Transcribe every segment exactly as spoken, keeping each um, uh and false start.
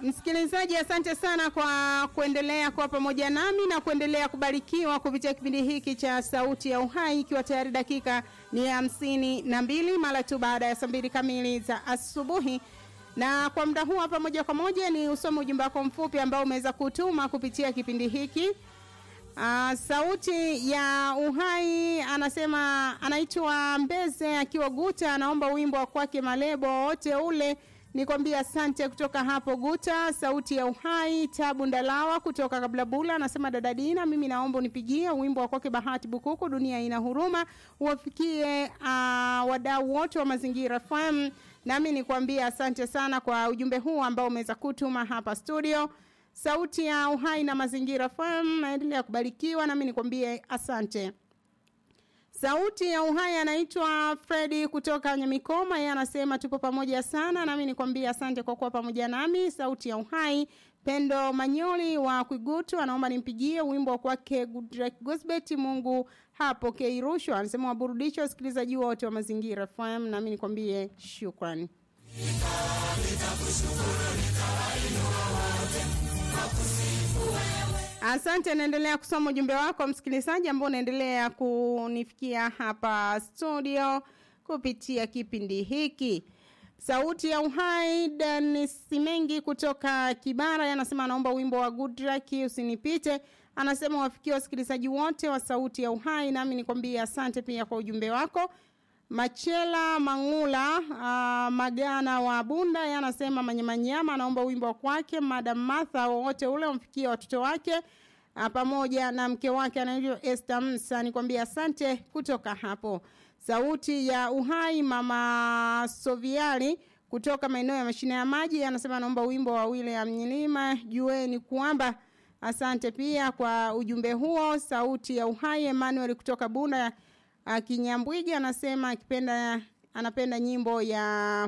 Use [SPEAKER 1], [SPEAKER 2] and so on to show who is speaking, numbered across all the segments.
[SPEAKER 1] Msikilizaji, asante sana kwa kuendelea kwa pamoja nami na kuendelea kubarikiwa kupitia kipindi hiki cha Sauti ya Uhai, ikiwa tayari dakika ni hamsini na mbili mara tu baada ya saa mbili kamili za asubuhi. Na kwa muda huu hapa moja kwa moja ni usome ujumbe wako mfupi ambao umeweza kutuma kupitia kipindi hiki. Uh, Sauti ya Uhai anasema anaitwa Mbeze akiwa Guta, anaomba wimbo wa kwake Malebo wote ule. Nikwambia asante kutoka hapo Guta. Sauti ya Uhai. Tabu Ndalawa kutoka Kablabula anasema dada Dina, mimi naomba unipigie wimbo wa kwake Bahati Bukuku, dunia ina huruma, uwafikie uh, wadau wote wa Mazingira F M. Nami nikwambia asante sana kwa ujumbe huu ambao umeweza kutuma hapa studio. Sauti ya Uhai na Mazingira F M, naendelea kubarikiwa, nami nikwambie asante. Sauti ya Uhai anaitwa Freddy kutoka Nyamikoma, yeye anasema tupo pamoja sana, nami nikwambia asante kwa kuwa pamoja nami. Sauti ya Uhai. Pendo Manyoli wa Kuigutu anaomba nimpigie wimbo kwake Goodrek Gosbet, Mungu hapo Keirusho, anasema waburudisho wasikilizaji wote wa Mazingira F M, nami nikwambie shukrani. Asante, naendelea kusoma ujumbe wako msikilizaji ambao unaendelea kunifikia hapa studio kupitia kipindi hiki. Sauti ya Uhai. Dennis Simengi kutoka Kibara anasema anaomba wimbo wa Goodluck usinipite. Anasema wafikie wasikilizaji wote wa Sauti ya Uhai, nami nikwambia asante pia kwa ujumbe wako. Machela Mangula uh, Magana wa Bunda yanasema Manyamanyama anaomba wimbo wa kwake Madam Martha wote ule umfikie watoto wake uh, pamoja na mke wake anaitwa Esther Msa. Nikwambia asante kutoka hapo. Sauti ya Uhai. Mama Soviali kutoka maeneo ya Mashine ya Maji anasema anaomba wimbo wa William Nyilima, jueni kwamba. Asante pia kwa ujumbe huo. Sauti ya Uhai. Emmanuel kutoka Bunda Kinyambwigi anasema akipenda anapenda nyimbo ya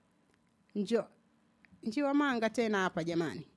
[SPEAKER 1] njo njiwa manga tena hapa jamani.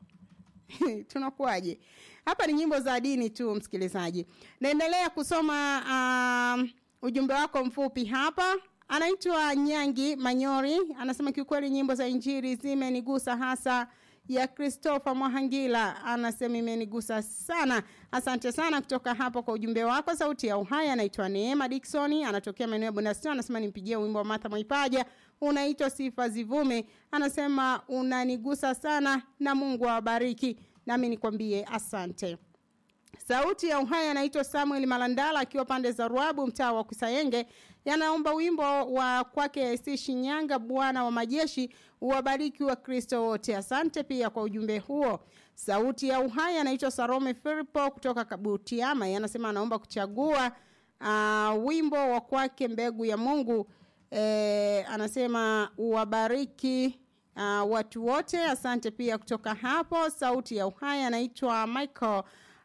[SPEAKER 1] Tunakuaje? Hapa ni nyimbo za dini tu msikilizaji. Naendelea kusoma uh, ujumbe wako mfupi hapa. Anaitwa Nyangi Manyori anasema kiukweli nyimbo za injili zimenigusa, hasa ya Christopher Mwahangila anasema imenigusa sana. Asante sana kutoka hapo kwa ujumbe wako. Sauti ya Uhai. Anaitwa Neema Dickson anatokea maeneo ya Bondastone anasema nimpigie wimbo wa Martha Mwaipaja unaitwa Sifa Zivume, anasema unanigusa sana na Mungu awabariki, nami nikwambie asante. Sauti ya Uhai. Anaitwa Samuel Malandala akiwa pande za Ruabu mtaa wa Kusayenge, yanaomba wimbo wa kwake si Shinyanga Bwana wa majeshi uwabariki wa Kristo wote. Asante pia kwa ujumbe huo. Sauti ya Uhai. Anaitwa Sarome Filipo kutoka Kabutiama, anasema anaomba kuchagua uh, wimbo wa kwake Mbegu ya Mungu, e, anasema uwabariki uh, watu wote. Asante pia kutoka hapo. Sauti ya Uhai. Anaitwa Michael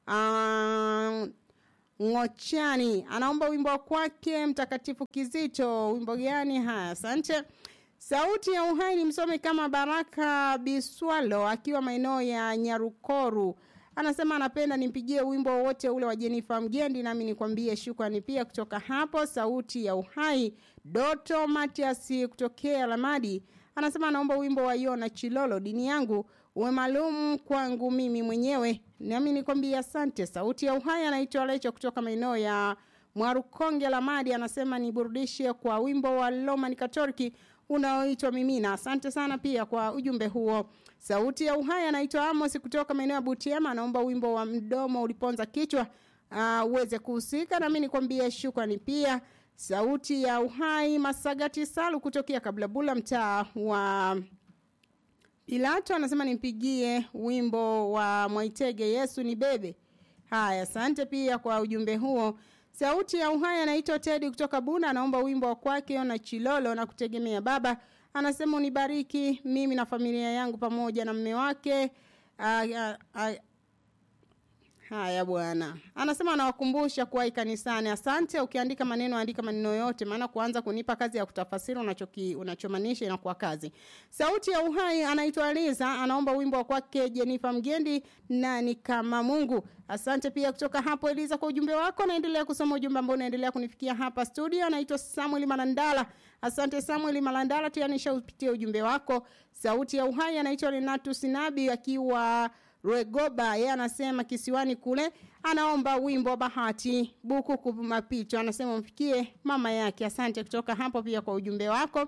[SPEAKER 1] Uh, Ngochani anaomba wimbo kwake Mtakatifu Kizito. Wimbo gani? Haya, asante. Sauti ya Uhai ni msome kama Baraka Biswalo akiwa maeneo ya Nyarukoru, anasema anapenda nimpigie wimbo wote ule wa Jennifer Mgendi, nami nikwambie shukrani pia kutoka hapo. Sauti ya Uhai. Doto Matias kutokea Lamadi anasema anaomba wimbo wa Yona Chilolo, dini yangu uwe maalum kwangu mimi mwenyewe, nami nikwambia asante. Sauti ya Uhai. Anaitwa Lecho kutoka maeneo ya Mwarukonge Lamadi anasema niburudishe kwa wimbo wa Roman Katoliki unaoitwa Mimina. Asante sana pia kwa ujumbe huo. Sauti ya Uhai. Anaitwa Amos kutoka maeneo ya Butiama anaomba wimbo wa Mdomo uliponza kichwa uh, uweze kuhusika, nami nikwambie shukrani pia. Sauti ya Uhai. Masagati Salu kutokea Kablabula mtaa wa Pilato anasema nimpigie wimbo wa Mwaitege Yesu ni bebe. Haya, asante pia kwa ujumbe huo. Sauti ya Uhai. Anaitwa Teddy kutoka Bunda anaomba wimbo wa kwake Yona Chilolo na kutegemea baba, anasema unibariki mimi na familia yangu pamoja na mume wake. uh, uh, uh, Haya bwana. Anasema anawakumbusha kuwa kanisani. Asante. Ukiandika maneno andika maneno yote, maana kuanza kunipa kazi ya kutafasiri unachoki unachomaanisha inakuwa kazi. Sauti ya Uhai. Anaitwa Liza anaomba wimbo wa kwake Jennifer Mgendi na ni kama Mungu. Asante pia kutoka hapo Eliza kwa ujumbe wako. Naendelea kusoma ujumbe ambao unaendelea kunifikia hapa studio. Anaitwa Samuel Manandala Asante Samuel Malandala, tayari nishaupitia ujumbe wako. Sauti ya Uhai anaitwa Renato Sinabi akiwa Regoba, yeye anasema kisiwani kule, anaomba wimbo wa Bahati Buku Kumapito, anasema mfikie mama yake. Asante kutoka hapo pia kwa ujumbe wako.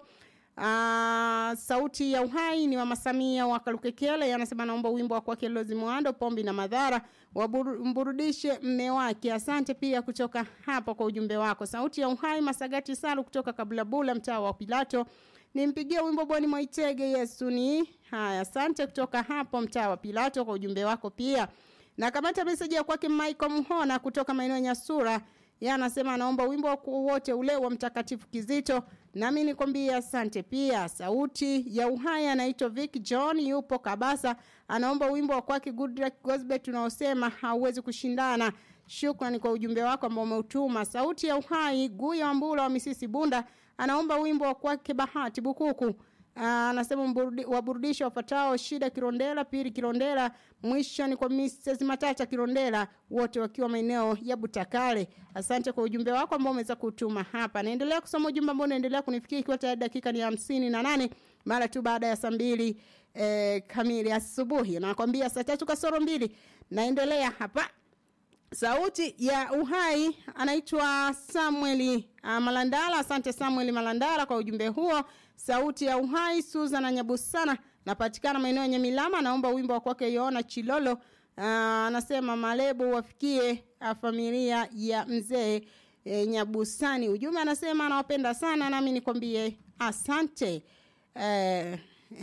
[SPEAKER 1] Uh, Sauti ya Uhai ni Mama Samia wa Kalukekele, anasema naomba wimbo wa kwake Lozi Mwando Pombi na Madhara wamburudishe mme wake. Asante pia kutoka hapo kwa ujumbe wako. Sauti ya Uhai Masagati Salu kutoka Kabulabula mtaa wa Pilato, nimpigie wimbo Boni Mwaitege Yesu ni. Haya, asante kutoka hapo mtaa wa Pilato kwa ujumbe wako pia. Na kamata message ya kwake Michael Muhona kutoka maeneo ya Nyasura, yeye anasema anaomba wimbo wote ule wa Mtakatifu Kizito, nami nikwambia asante pia. Sauti ya Uhai anaitwa Vic John yupo Kabasa, anaomba wimbo wa kwake Good Luck Gospel tunaosema hauwezi kushindana. Shukrani kwa ujumbe wako ambao umeutuma. Sauti ya Uhai Guya Wambula wa Misisi Bunda, anaomba wimbo wa kwake Bahati Bukuku. Anasema mburudi, waburudisha wafatao Shida Kirondela, Piri Kirondela, mwisho ni kwa missus Matata Kirondela, wote wakiwa maeneo ya Butakale. Asante kwa ujumbe wako ambao umeweza kutuma hapa. Naendelea kusoma ujumbe ambao unaendelea kunifikia ikiwa tayari dakika ni hamsini na nane mara tu baada ya saa mbili eh, kamili asubuhi. Na nakwambia saa tatu kasoro mbili naendelea hapa. Sauti ya Uhai anaitwa Samuel uh, Malandala. Asante Samuel Malandala kwa ujumbe huo. Sauti ya Uhai Susan Nyabusana, napatikana maeneo ya Nyamilama, naomba wimbo wa kwake Yohana Chilolo. Uh, anasema Malebu wafikie uh, familia ya mzee e, Nyabusani. Ujumbe anasema anawapenda sana, nami nikwambie asante. Eh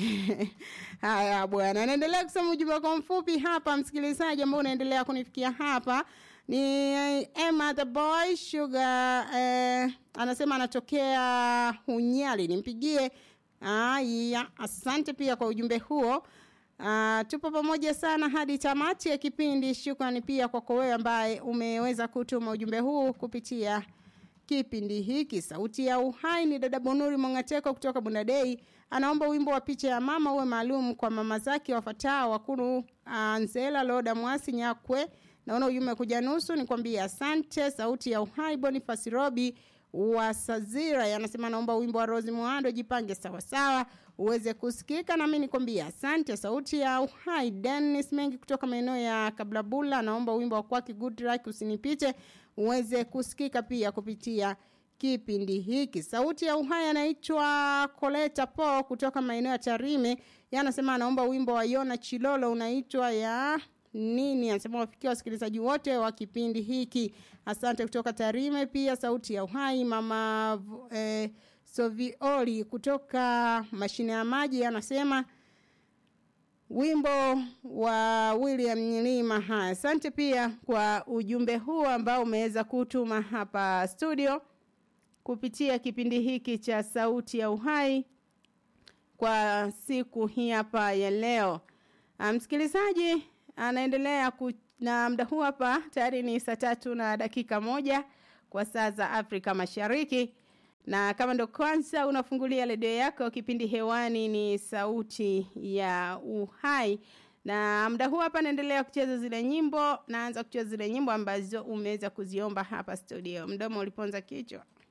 [SPEAKER 1] haya bwana, naendelea kusema ujumbe kwa mfupi hapa msikilizaji ambao unaendelea kunifikia hapa. Ni Emma the Boy Sugar, eh, anasema anatokea Hunyali, nimpigie. Aya, asante pia kwa ujumbe huo. Uh, tupo pamoja sana hadi tamati ya kipindi. Shukrani pia kwa wewe ambaye umeweza kutuma ujumbe huu kupitia kipindi hiki. Sauti ya Uhai ni dada Bonuri Mongateko kutoka Bundadei, anaomba wimbo wa picha ya mama uwe maalum kwa mama zake wafatao Wakuru uh, Nzela Loda Mwasi Nyakwe. Naona ujumbe kuja nusu, nikwambia asante. Sauti ya Uhai Boniface Robi wa Sazira yanasema naomba wimbo wa Rose Muhando Jipange sawa sawa uweze kusikika, na mimi nikwambia asante. Sauti ya Uhai Dennis Mengi kutoka maeneo ya Kablabula, naomba wimbo wa kwake Good Luck Usinipite uweze kusikika pia kupitia kipindi hiki. Sauti ya Uhai anaitwa Koleta Po kutoka maeneo ya Tarime, yanasema anaomba wimbo wa Yona Chilolo unaitwa ya nini. Anasema wafikia wasikilizaji wote wa kipindi hiki. Asante kutoka Tarime pia. Sauti ya Uhai mama eh, Sovioli kutoka mashine ya maji anasema wimbo wa William Nyilima. Haya, asante pia kwa ujumbe huu ambao umeweza kutuma hapa studio kupitia kipindi hiki cha Sauti ya Uhai kwa siku hii hapa ya leo. Msikilizaji anaendelea ku, na muda huu hapa tayari ni saa tatu na dakika moja kwa saa za Afrika Mashariki. Na kama ndo kwanza unafungulia redio yako, kipindi hewani ni Sauti ya Uhai. Na muda huu hapa naendelea kucheza zile nyimbo, naanza kucheza zile nyimbo ambazo umeweza kuziomba hapa studio. Mdomo uliponza kichwa.